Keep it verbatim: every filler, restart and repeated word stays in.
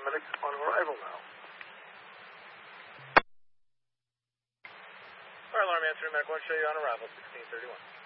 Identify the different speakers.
Speaker 1: minutes on arrival now.
Speaker 2: Fire alarm answering, Medic one, show you on arrival, sixteen thirty-one.